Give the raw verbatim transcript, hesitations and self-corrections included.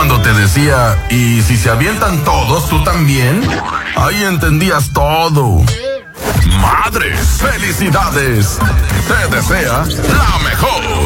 cuando te decía, ¿y si se avientan todos, tú también? Ahí entendías todo. Madres, felicidades. Te desea la mejor.